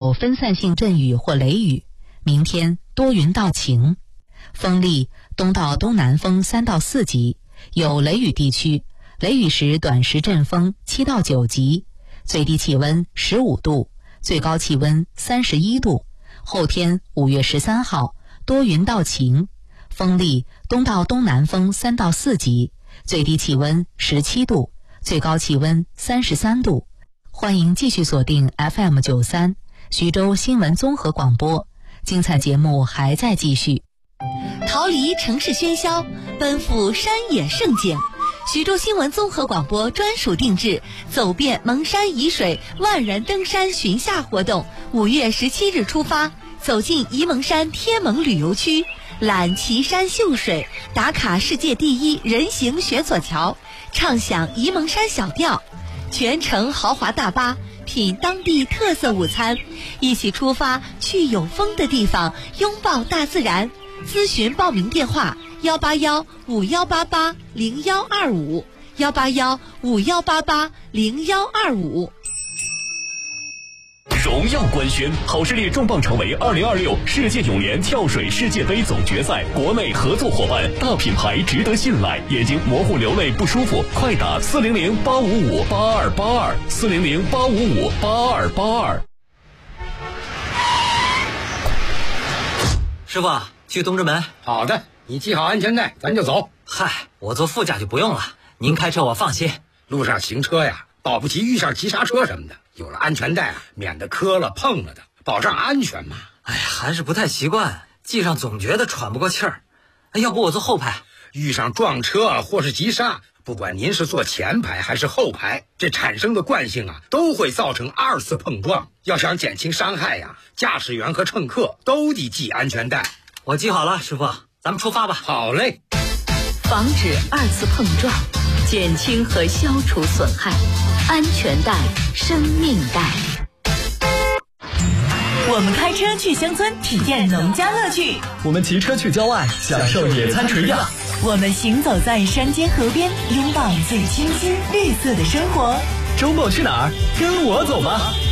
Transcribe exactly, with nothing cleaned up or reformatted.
有分散性阵雨或雷雨，明天多云到晴。风力东到东南风三到四级，有雷雨地区，雷雨时短时阵风七到九级，最低气温十五度，最高气温三十一度。后天五月十三号多云到晴，风力东到东南风三到四级，最低气温十七度，最高气温三十三度。欢迎继续锁定 F M 九三徐州新闻综合广播，精彩节目还在继续。 逃离城市喧嚣，奔赴山野盛景，徐州新闻综合广播专属定制走遍蒙山沂水万人登山巡夏活动，五月十七日出发，走进沂蒙山天蒙旅游区，览奇山秀水，打卡世界第一人行悬索桥，畅享沂蒙山小调，全程豪华大巴，品当地特色午餐，一起出发去有风的地方，拥抱大自然。咨询报名电话：幺八幺五幺八八零幺二五，幺八幺五幺八八零幺二五。 荣耀官宣，好视力重磅成为二零二六世界泳联跳水世界杯总决赛国内合作伙伴，大品牌值得信赖，眼睛模糊流泪不舒服，快打四零零八五五八二八二四零零八五五八二八二。 师傅，去东直门。 好的，你系好安全带，咱就走。 嗨，我坐副驾就不用了，您开车我放心。 路上行车呀，保不齐遇上急刹车什么的，有了安全带啊，免得磕了碰了的，保障安全嘛。 哎呀，还是不太习惯，系上总觉得喘不过气儿。哎，要不我坐后排？ 遇上撞车或是急刹，不管您是坐前排还是后排，这产生的惯性啊，都会造成二次碰撞。要想减轻伤害呀，驾驶员和乘客都得系安全带。 我系好了，师傅，咱们出发吧。 好嘞。 防止二次碰撞，减轻和消除损害，安全带，生命带。 我们开车去乡村，体验农家乐趣； 我们骑车去郊外，享受野餐垂钓； 我们行走在山间河边，拥抱最清新绿色的生活。 周末去哪儿？跟我走吧！